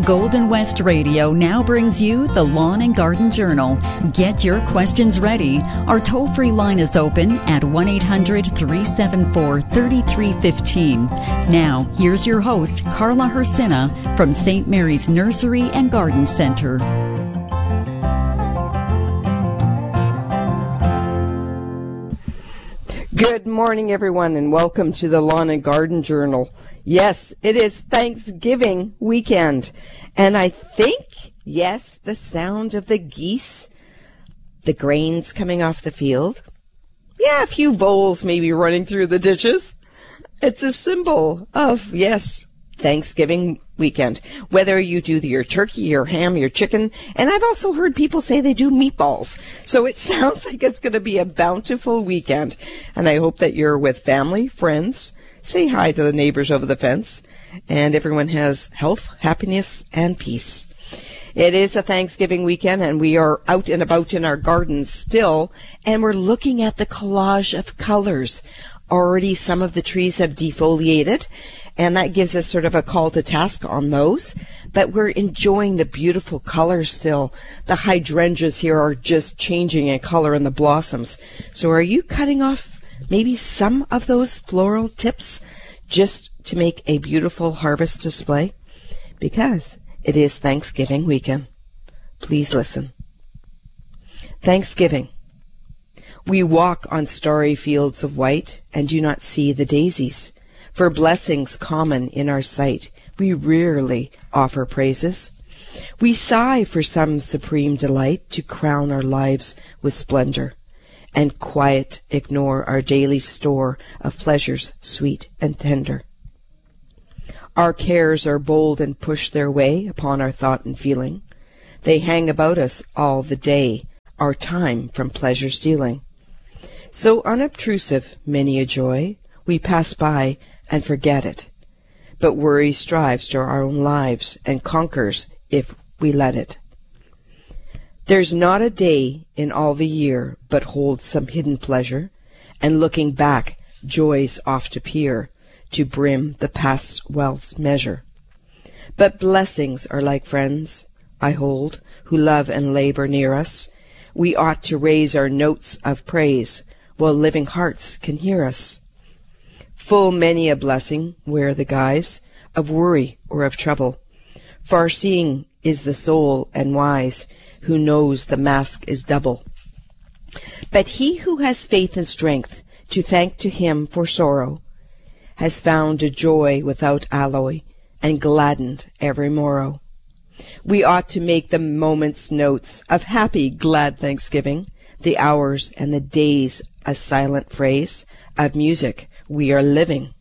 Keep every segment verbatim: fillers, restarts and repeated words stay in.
Golden West Radio now brings you the Lawn and Garden Journal. Get your questions ready. Our toll-free line is open at one eight hundred, three seven four, three three one five. Now, here's your host, Carla Hersina from Saint Mary's Nursery and Garden Center. Good morning, everyone, and welcome to the Lawn and Garden Journal. Yes, it is Thanksgiving weekend, and I think, yes, the sound of the geese, the grains coming off the field, yeah, a few voles maybe running through the ditches. It's a symbol of, yes, Thanksgiving weekend. Whether you do your turkey, your ham, your chicken, and I've also heard people say they do meatballs. So it sounds like it's going to be a bountiful weekend. And I hope that you're with family, friends. Say hi to the neighbors over the fence. And everyone has health, happiness, and peace. It is a Thanksgiving weekend, and we are out and about in our gardens still, and we're looking at the collage of colors. Already some of the trees have defoliated, and that gives us sort of a call to task on those. But we're enjoying the beautiful colors still. The hydrangeas here are just changing in color in the blossoms. So are you cutting off maybe some of those floral tips just to make a beautiful harvest display? Because it is Thanksgiving weekend. Please listen. Thanksgiving. We walk on starry fields of white and do not see the daisies. For blessings common in our sight, we rarely offer praises. We sigh for some supreme delight to crown our lives with splendor, and quiet ignore our daily store of pleasures sweet and tender. Our cares are bold and push their way upon our thought and feeling. They hang about us all the day, our time from pleasure stealing. So unobtrusive, many a joy, we pass by and forget it. But worry strives to our own lives and conquers if we let it. There's not a day in all the year but holds some hidden pleasure, and looking back, joys oft appear to brim the past's wealth's measure. But blessings are like friends, I hold, who love and labor near us. We ought to raise our notes of praise while living hearts can hear us. Full many a blessing wear the guise of worry or of trouble. Far-seeing is the soul and wise, who knows the mask is double. But he who has faith and strength to thank to him for sorrow has found a joy without alloy and gladdened every morrow. We ought to make the moments notes of happy, glad Thanksgiving, the hours and the days a silent phrase of music we are living.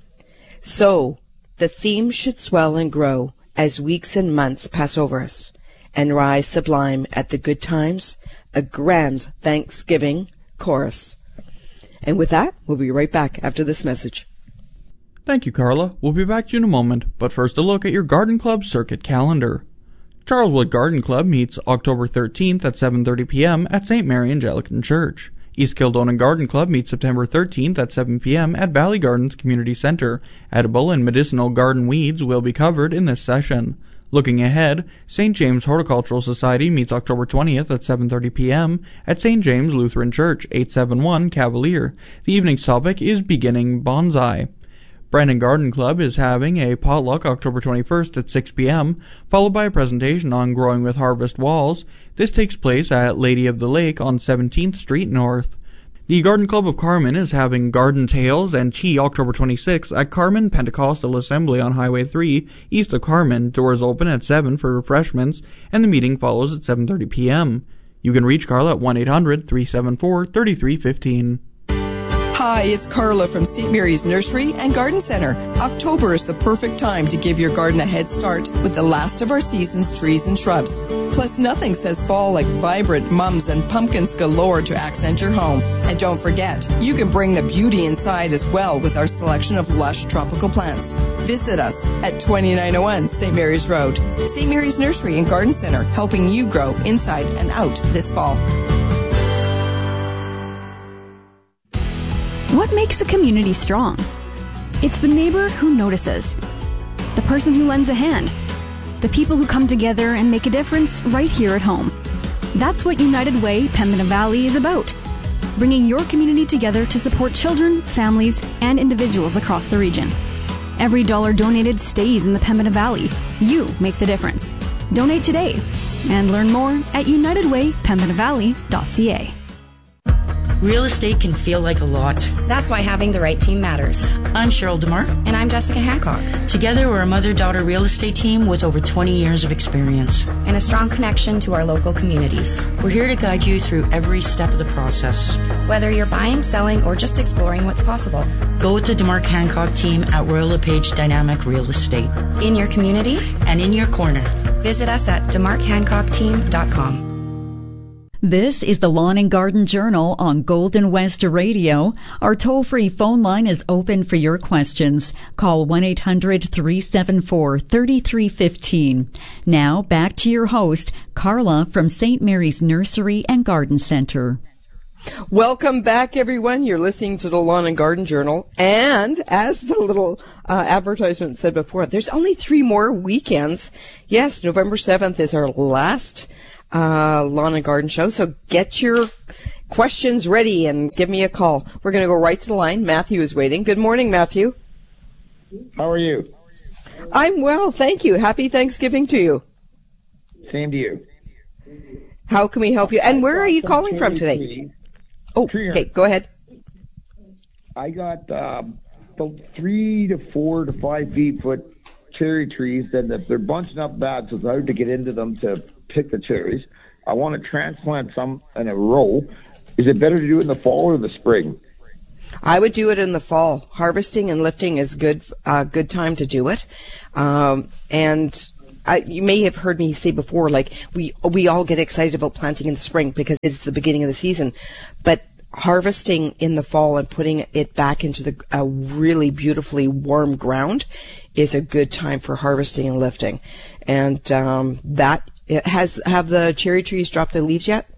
So the theme should swell and grow as weeks and months pass over us, and rise sublime at the good times, a grand Thanksgiving chorus. And with that, we'll be right back after this message. Thank you, Carla. We'll be back to you in a moment, but first a look at your Garden Club circuit calendar. Charleswood Garden Club meets October thirteenth at seven thirty p.m. at Saint Mary Anglican Church. East Kildonan Garden Club meets September thirteenth at seven p.m. at Valley Gardens Community Center. Edible and medicinal garden weeds will be covered in this session. Looking ahead, Saint James Horticultural Society meets October twentieth at seven thirty p.m. at Saint James Lutheran Church, eight seventy-one Cavalier. The evening's topic is beginning bonsai. Brandon Garden Club is having a potluck October twenty-first at six p.m., followed by a presentation on growing with harvest walls. This takes place at Lady of the Lake on seventeenth Street North. The Garden Club of Carmen is having garden tales and tea October twenty-sixth at Carmen Pentecostal Assembly on Highway three, east of Carmen. Doors open at seven for refreshments, and the meeting follows at seven thirty p.m. You can reach Carla at one eight hundred, three seven four, three three one five. Hi, it's Carla from Saint Mary's Nursery and Garden Center. October is the perfect time to give your garden a head start with the last of our season's trees and shrubs. Plus, nothing says fall like vibrant mums and pumpkins galore to accent your home. And don't forget, you can bring the beauty inside as well with our selection of lush tropical plants. Visit us at twenty-nine oh one Saint Mary's Road. Saint Mary's Nursery and Garden Center, helping you grow inside and out this fall. What makes a community strong? It's the neighbor who notices, the person who lends a hand, the people who come together and make a difference right here at home. That's what United Way Pembina Valley is about, bringing your community together to support children, families, and individuals across the region. Every dollar donated stays in the Pembina Valley. You make the difference. Donate today and learn more at united way pembina valley dot c a. Real estate can feel like a lot. That's why having the right team matters. I'm Cheryl DeMar. And I'm Jessica Hancock. Together, we're a mother-daughter real estate team with over twenty years of experience. And a strong connection to our local communities. We're here to guide you through every step of the process. Whether you're buying, selling, or just exploring what's possible. Go with the DeMar Hancock team at Royal LePage Dynamic Real Estate. In your community. And in your corner. Visit us at demarc hancock team dot com. This is the Lawn and Garden Journal on Golden West Radio. Our toll-free phone line is open for your questions. Call one eight hundred three seven four three three one five. Now, back to your host, Carla from Saint Mary's Nursery and Garden Center. Welcome back, everyone. You're listening to the Lawn and Garden Journal. And as the little uh, advertisement said before, there's only three more weekends. Yes, November seventh is our last uh Lawn and Garden show. So get your questions ready and give me a call. We're going to go right to the line. Matthew is waiting. Good morning, Matthew. How are you? I'm well, thank you. Happy Thanksgiving to you. Same to you. How can we help you? And where are you calling from today? Oh, okay, go ahead. I got um, about three to four to five feet foot cherry trees, and if they're bunching up bad, so it's hard to get into them to pick the cherries. I want to transplant some in a row. Is it better to do it in the fall or the spring? I would do it in the fall. Harvesting and lifting is good, uh, good time to do it. Um, and I, you may have heard me say before, like we we all get excited about planting in the spring because it's the beginning of the season, but harvesting in the fall and putting it back into the a really beautifully warm ground is a good time for harvesting and lifting. And um, that it has have the cherry trees dropped their leaves yet?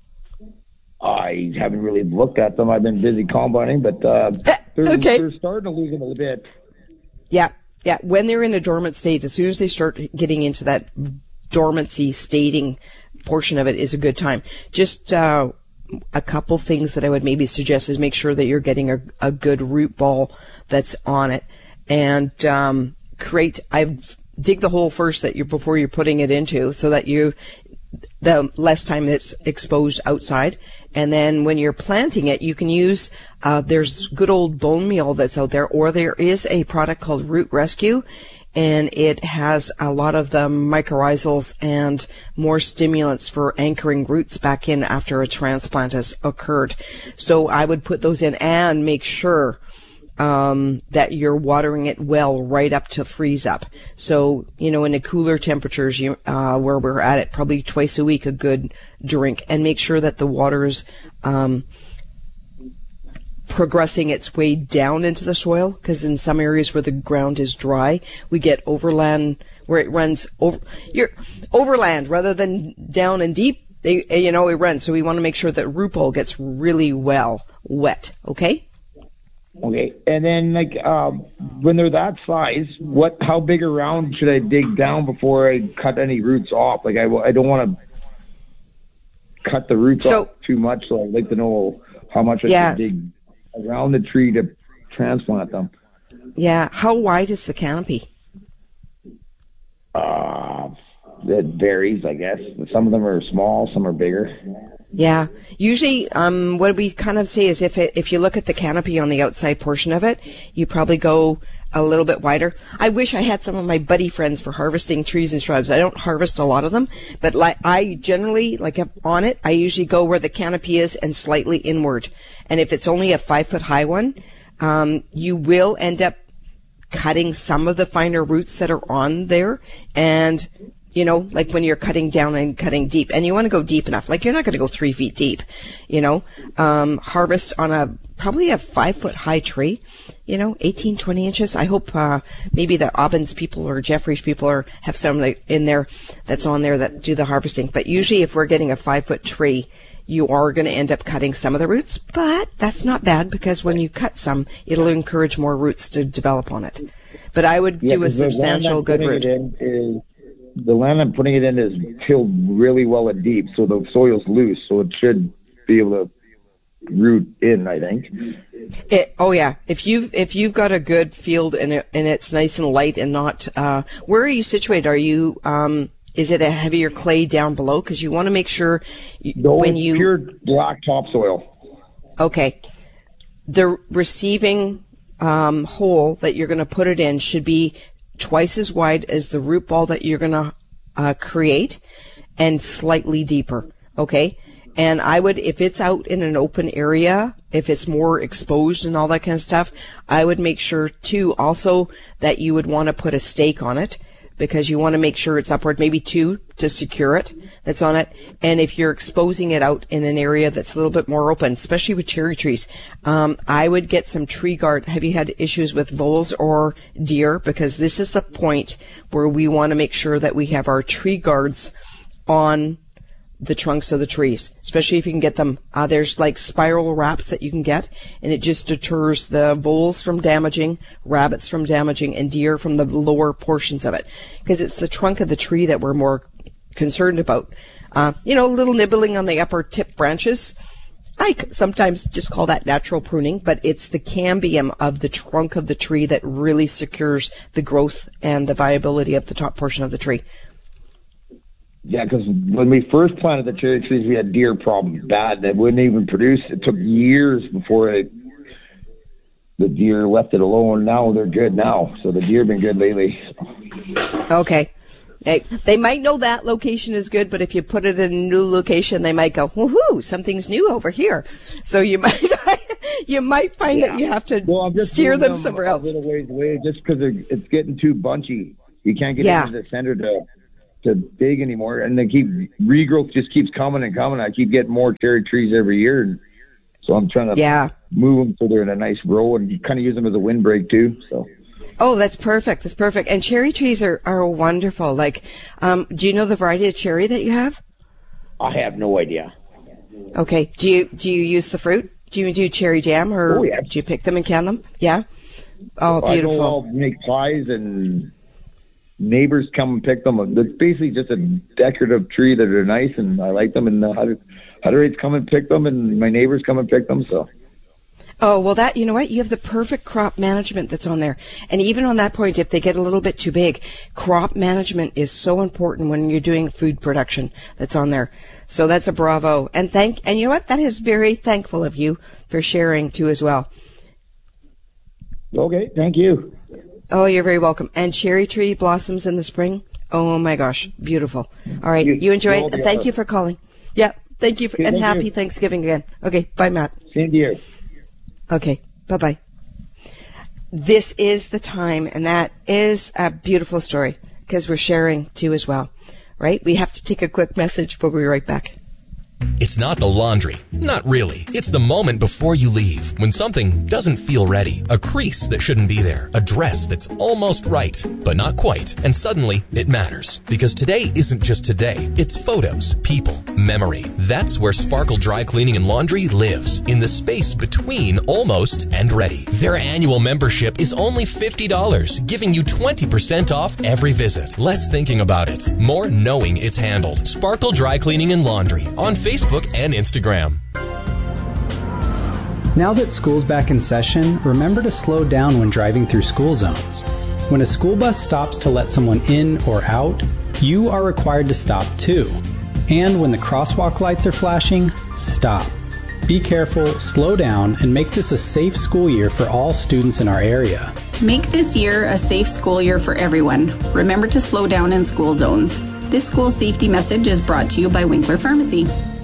I haven't really looked at them. I've been busy combining, but uh, they're, okay. they're starting to lose them a little bit. Yeah, yeah. When they're in a dormant state, as soon as they start getting into that dormancy stating portion of it is a good time. Just uh, a couple things that I would maybe suggest is make sure that you're getting a, a good root ball that's on it, and um, create. I've dig the hole first that you before you're putting it into, so that you the less time it's exposed outside. And then when you're planting it, you can use, uh, there's good old bone meal that's out there, or there is a product called Root Rescue, and it has a lot of the mycorrhizals and more stimulants for anchoring roots back in after a transplant has occurred. So I would put those in and make sure Um, that you're watering it well right up to freeze up. So, you know, in the cooler temperatures, you, uh, where we're at it, probably twice a week, a good drink, and make sure that the water is, um, progressing its way down into the soil, because in some areas where the ground is dry, we get overland, where it runs over, you're overland rather than down and deep, they, you know, it runs. So we want to make sure that root ball gets really well wet. Okay? Okay, and then like um, when they're that size, what? How big around should I dig down before I cut any roots off? Like I, I don't want to cut the roots so, off too much, so I'd like to know how much I yes. should dig around the tree to transplant them. Yeah, how wide is the canopy? Uh, it varies, I guess. Some of them are small, some are bigger. Yeah. Usually, um, what we kind of say is if it, if you look at the canopy on the outside portion of it, you probably go a little bit wider. I wish I had some of my buddy friends for harvesting trees and shrubs. I don't harvest a lot of them, but like I generally, like on it, I usually go where the canopy is and slightly inward. And if it's only a five foot high one, um, you will end up cutting some of the finer roots that are on there, and you know, like when you're cutting down and cutting deep, and you want to go deep enough. Like you're not going to go three feet deep, you know, um, harvest on a, probably a five foot high tree, you know, eighteen, twenty inches. I hope, uh, maybe the Aubins people or Jeffries people are, have some like in there that's on there that do the harvesting. But usually if we're getting a five foot tree, you are going to end up cutting some of the roots, but that's not bad because when you cut some, it'll encourage more roots to develop on it. But I would yeah, do a substantial good root. It in is the land I'm putting it in is tilled really well and deep, so the soil's loose, so it should be able to root in, I think. It, oh yeah, if you've if you've got a good field and it, and it's nice and light and not, uh, where are you situated? Are you um, is it a heavier clay down below? Because you want to make sure you, no, when it's you pure black topsoil. Okay, the receiving um, hole that you're going to put it in should be twice as wide as the root ball that you're going to uh, create, and slightly deeper. Okay. And I would, if it's out in an open area, if it's more exposed and all that kind of stuff, I would make sure too also that you would want to put a stake on it, because you want to make sure it's upward, maybe two to secure it that's on it. And if you're exposing it out in an area that's a little bit more open, especially with cherry trees, um, I would get some tree guard. Have you had issues with voles or deer? Because this is the point where we want to make sure that we have our tree guards on the trunks of the trees, especially if you can get them. Uh, there's like spiral wraps that you can get, and it just deters the voles from damaging, rabbits from damaging, and deer from the lower portions of it. Because it's the trunk of the tree that we're more concerned about. Uh, you know, a little nibbling on the upper tip branches. I sometimes just call that natural pruning, but it's the cambium of the trunk of the tree that really secures the growth and the viability of the top portion of the tree. Yeah, because when we first planted the cherry trees, we had deer problems bad. They wouldn't even produce. It took years before it, the deer left it alone. Now they're good now. So the deer have been good lately. Okay. They, they might know that location is good, but if you put it in a new location, they might go, woohoo, something's new over here. So you might you might find yeah. that you have to well, steer them, them somewhere else. A little ways away just because it's getting too bunchy. You can't get yeah. into the center to... to dig anymore, and they keep regrowth just keeps coming and coming. I keep getting more cherry trees every year, and so I'm trying to yeah. move them so they're in a nice row and kind of use them as a windbreak too. So oh, that's perfect. That's perfect. And cherry trees are are wonderful. Like, um, do you know the variety of cherry that you have? I have no idea. Okay. Do you do you use the fruit? Do you do cherry jam, or oh, yeah. do you pick them and can them? Yeah. Oh, beautiful. I know I'll make pies and neighbors come and pick them. It's basically just a decorative tree that are nice, and I like them. And the Hutterites come and pick them, and my neighbors come and pick them. So, oh well, that you know what, you have the perfect crop management that's on there. And even on that point, if they get a little bit too big, crop management is so important when you're doing food production. That's on there. So that's a bravo. And thank and you know what, that is very thankful of you for sharing too as well. Okay, thank you. Oh, you're very welcome. And cherry tree blossoms in the spring. Oh my gosh, beautiful. All right, you, you enjoy it, and thank you for calling. Yeah, thank you, for, okay, and happy you. Thanksgiving again. Okay, bye, Matt. Same to you. Okay, bye-bye. This is the time, and that is a beautiful story, because we're sharing too as well, right? We have to take a quick message, but we'll be right back. It's not the laundry. Not really. It's the moment before you leave, when something doesn't feel ready. A crease that shouldn't be there. A dress that's almost right, but not quite. And suddenly, it matters. Because today isn't just today. It's photos, people, memory. That's where Sparkle Dry Cleaning and Laundry lives. In the space between almost and ready. Their annual membership is only fifty dollars, giving you twenty percent off every visit. Less thinking about it, more knowing it's handled. Sparkle Dry Cleaning and Laundry on Facebook and Instagram. Now that school's back in session, remember to slow down when driving through school zones. When a school bus stops to let someone in or out, you are required to stop too. And when the crosswalk lights are flashing, stop. Be careful, slow down, and make this a safe school year for all students in our area. Make this year a safe school year for everyone. Remember to slow down in school zones. This school safety message is brought to you by Winkler Pharmacy.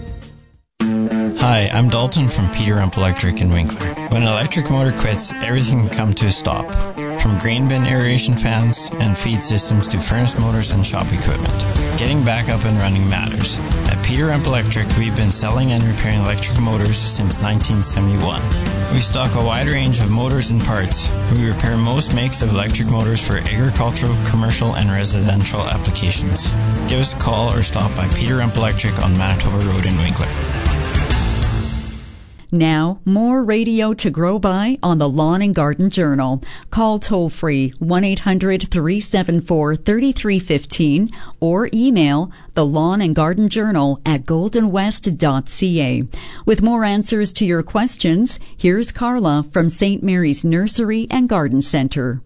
Hi, I'm Dalton from Peter Rump Electric in Winkler. When an electric motor quits, everything can come to a stop. From grain bin aeration fans and feed systems to furnace motors and shop equipment. Getting back up and running matters. At Peter Rump Electric, we've been selling and repairing electric motors since nineteen seventy-one. We stock a wide range of motors and parts. We repair most makes of electric motors for agricultural, commercial, and residential applications. Give us a call or stop by Peter Rump Electric on Manitoba Road in Winkler. Now, more radio to grow by on the Lawn and Garden Journal. Call toll-free one eight hundred three seven four three three one five or email the Lawn and Garden Journal at golden west dot c a. With more answers to your questions, here's Carla from Saint Mary's Nursery and Garden Center.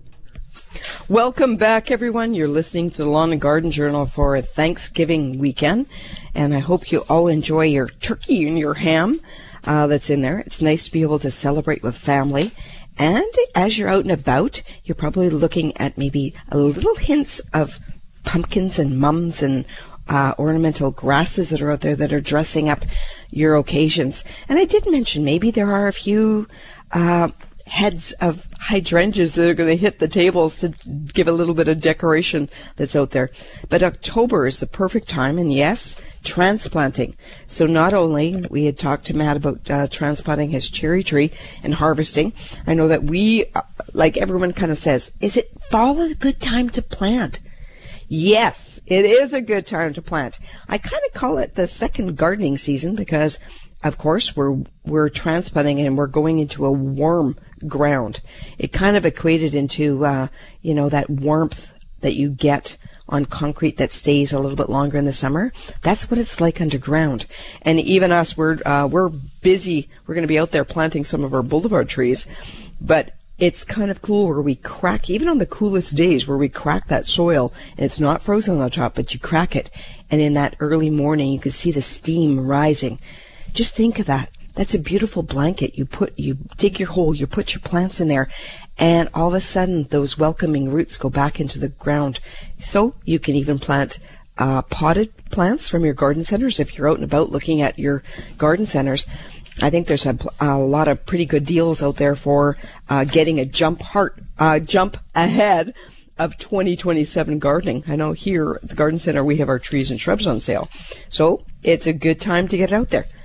Welcome back, everyone. You're listening to the Lawn and Garden Journal for Thanksgiving weekend, and I hope you all enjoy your turkey and your ham uh, that's in there. It's nice to be able to celebrate with family, and as you're out and about, you're probably looking at maybe a little hints of pumpkins and mums and uh, ornamental grasses that are out there that are dressing up your occasions. And I did mention maybe there are a few uh heads of hydrangeas that are going to hit the tables to give a little bit of decoration that's out there. But October is the perfect time, and yes, transplanting. So not only, we had talked to Matt about uh, transplanting his cherry tree and harvesting. I know that we, uh, like everyone kind of says, is it fall a good time to plant? Yes, it is a good time to plant. I kind of call it the second gardening season because, of course, we're we're transplanting and we're going into a warm ground. It kind of equated into, uh, you know, that warmth that you get on concrete that stays a little bit longer in the summer. That's what it's like underground. And even us, we're uh, we're busy. We're going to be out there planting some of our boulevard trees, but it's kind of cool where we crack, even on the coolest days, where we crack that soil and it's not frozen on the top, but you crack it, and in that early morning you can see the steam rising. Just think of that. That's a beautiful blanket. You put, you dig your hole, you put your plants in there, and all of a sudden those welcoming roots go back into the ground. So you can even plant uh, potted plants from your garden centers if you're out and about looking at your garden centers. I think there's a, a lot of pretty good deals out there for uh, getting a jump heart, uh, jump ahead of twenty twenty-seven gardening. I know here at the garden center we have our trees and shrubs on sale. So it's a good time to get out there.